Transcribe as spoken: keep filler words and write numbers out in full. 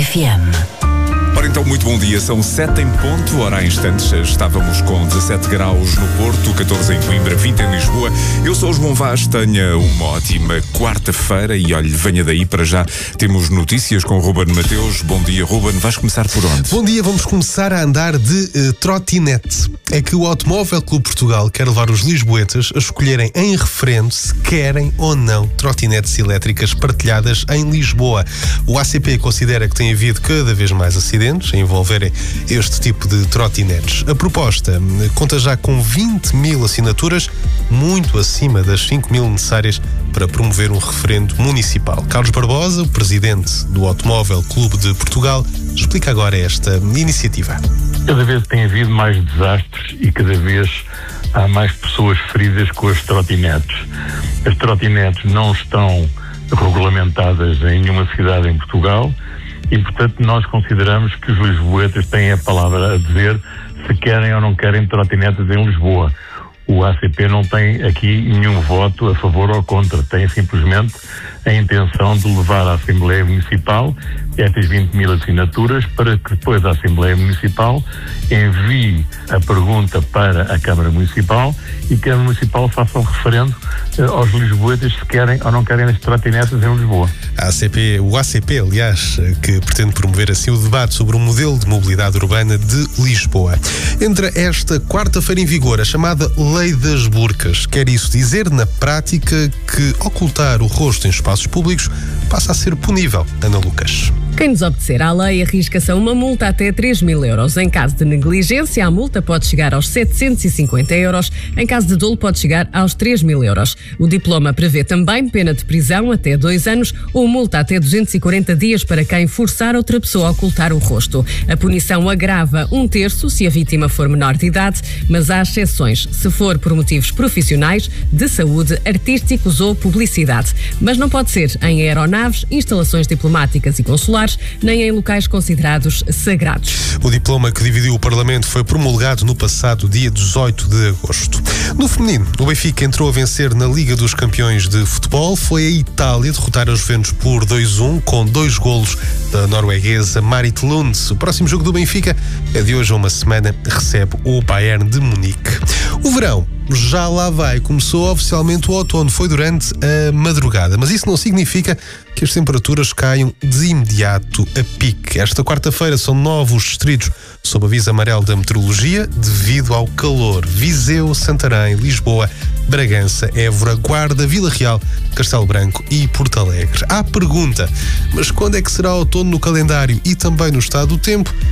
F M. Ora então, muito bom dia, são sete em ponto, ora há instantes estávamos com dezassete graus no Porto, catorze em Coimbra, vinte em Lisboa. Eu sou o João Vaz, tenha uma ótima quarta-feira e olhe, venha daí para já. Temos notícias com o Ruben Mateus. Bom dia, Ruben, vais começar por onde? Bom dia, vamos começar a andar de uh, trotinete. É que o Automóvel Clube Portugal quer levar os lisboetas a escolherem em referendo se querem ou não trotinetes elétricas partilhadas em Lisboa. O A C P considera que tem havido cada vez mais acidentes a envolverem este tipo de trotinetes. A proposta conta já com vinte mil assinaturas, muito acima das cinco mil necessárias para promover um referendo municipal. Carlos Barbosa, o presidente do Automóvel Clube de Portugal, explica agora esta iniciativa. Cada vez tem havido mais desastres e cada vez há mais pessoas feridas com as trotinetes. As trotinetes não estão regulamentadas em nenhuma cidade em Portugal e, portanto, nós consideramos que os lisboetas têm a palavra a dizer se querem ou não querem trotinetes em Lisboa. O A C P não tem aqui nenhum voto a favor ou contra, tem simplesmente a intenção de levar à Assembleia Municipal estas vinte mil assinaturas para que depois a Assembleia Municipal envie a pergunta para a Câmara Municipal e que a Câmara Municipal faça um referendo uh, aos lisboetas se querem ou não querem as trotinetes em Lisboa. A A C P, o A C P, aliás, que pretende promover assim o debate sobre o modelo de mobilidade urbana de Lisboa. Entra esta quarta-feira em vigor a chamada Lei das Burcas. Quer isso dizer, na prática, que ocultar o rosto em espaços públicos passa a ser punível. Ana Lucas. Quem desobedecer à lei arrisca-se a uma multa até três mil euros. Em caso de negligência, a multa pode chegar aos setecentos e cinquenta euros. Em caso de dolo, pode chegar aos três mil euros. O diploma prevê também pena de prisão até dois anos ou multa até duzentos e quarenta dias para quem forçar outra pessoa a ocultar o rosto. A punição agrava um terço se a vítima for menor de idade, mas há exceções se for por motivos profissionais, de saúde, artísticos ou publicidade. Mas não pode ser em aeronaves, instalações diplomáticas e consulares, nem em locais considerados sagrados. O diploma que dividiu o Parlamento foi promulgado no passado dia dezoito de agosto. No feminino, o Benfica entrou a vencer na Liga dos Campeões de Futebol. Foi a Itália derrotar a Juventus por dois a um, com dois golos da norueguesa Marit Lund. O próximo jogo do Benfica é de hoje a uma semana, recebe o Bayern de Munique. O verão já lá vai. Começou oficialmente o outono, foi durante a madrugada, mas isso não significa que as temperaturas caiam de imediato a pique. Esta quarta-feira são nove os distritos sob aviso amarelo da meteorologia devido ao calor. Viseu, Santarém, Lisboa, Bragança, Évora, Guarda, Vila Real, Castelo Branco e Porto Alegre. Há pergunta, mas quando é que será outono no calendário e também no estado do tempo?